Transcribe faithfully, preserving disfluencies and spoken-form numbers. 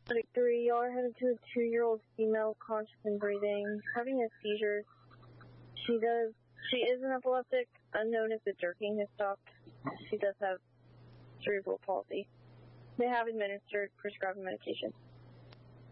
Like three, y'all are headed to a two-year-old female, conscious and breathing, having a seizure. She does. She is an epileptic. Unknown if the jerking has stopped. She does have cerebral palsy. They have administered prescribed medication.